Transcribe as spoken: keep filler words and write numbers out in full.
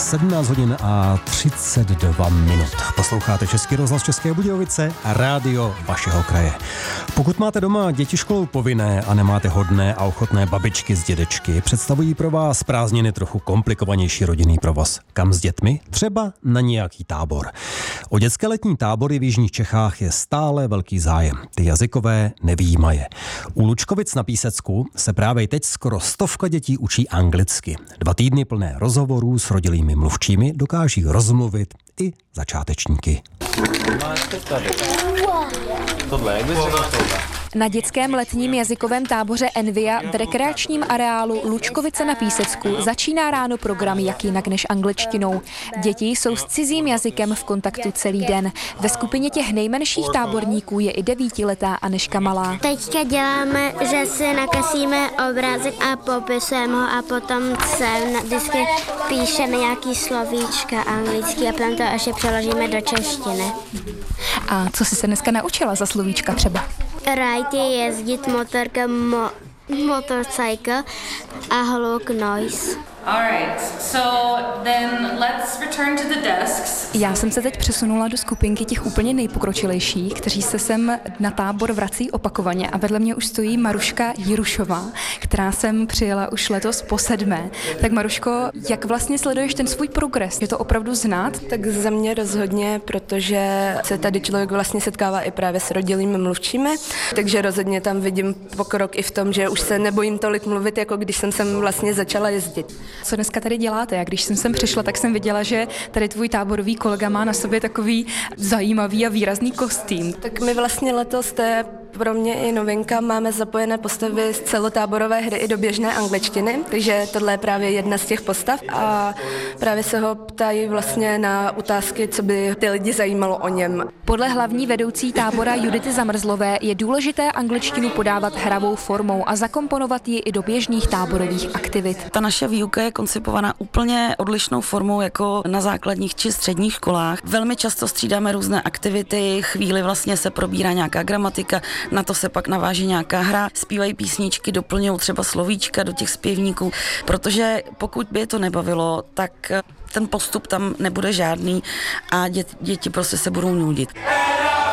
sedmnáct hodin a třicet dva minut. Posloucháte Český rozhlas České Budějovice a rádio vašeho kraje. Pokud máte doma děti školou povinné a nemáte hodné a ochotné babičky z dědečky, představují pro vás prázdniny trochu komplikovanější rodinný provoz. Kam s dětmi? Třeba na nějaký tábor. O dětské letní tábory v jižních Čechách je stále velký zájem. Ty jazykové nevyjímaje. U Lučkovic na Písecku se právě teď skoro stovka dětí učí anglicky. Dva týdny plné rozhovorů s rodilými mluvčími dokáží rozmluvit i začátečníky. Tohle, jak bys řekl tohle? Na dětském letním jazykovém táboře Envia v rekreačním areálu Lučkovice na Písecku začíná ráno program jak jinak než angličtinou. Děti jsou s cizím jazykem v kontaktu celý den. Ve skupině těch nejmenších táborníků je i devítiletá Anežka Malá. Teďka děláme, že si nakreslíme obrázek a popisujeme ho a potom se vždycky píšeme nějaký slovíčka anglický a potom to ještě přeložíme do češtiny. A co jsi se dneska naučila za slovíčka třeba? Ride je jezdit, motorka mo, motorcycle a hluk noise. Alright, so then let's return to the desks. Já jsem se teď přesunula do skupinky těch úplně nejpokročilejších, kteří se sem na tábor vrací opakovaně a vedle mě už stojí Maruška Jirušová, která sem přijela už letos po sedmé. Tak Maruško, jak vlastně sleduješ ten svůj progres? Je to opravdu znát? Tak za mě rozhodně, protože se tady člověk vlastně setkává i právě s rodilými mluvčími, takže rozhodně tam vidím pokrok i v tom, že už se nebojím tolik mluvit, jako když jsem sem vlastně začala jezdit. Co dneska tady děláte? Já když jsem sem přišla, tak jsem viděla, že tady tvůj táborový kolega má na sobě takový zajímavý a výrazný kostým. Tak my vlastně letos, to je pro mě i novinka, máme zapojené postavy z celotáborové hry i do běžné angličtiny, takže tohle je právě jedna z těch postav a právě se ho ptají vlastně na otázky, co by ty lidi zajímalo o něm. Podle hlavní vedoucí tábora Judity Zamrzlové je důležité angličtinu podávat hravou formou a zakomponovat ji i do běžných táborových aktivit. Ta naše výuka je koncipovaná úplně odlišnou formou jako na základních či středních školách. Velmi často střídáme různé aktivity, chvíli vlastně se probírá nějaká gramatika, na to se pak naváží nějaká hra, zpívají písničky, doplňují třeba slovíčka do těch zpěvníků, protože pokud by je to nebavilo, tak ten postup tam nebude žádný a děti, děti prostě se budou nudit.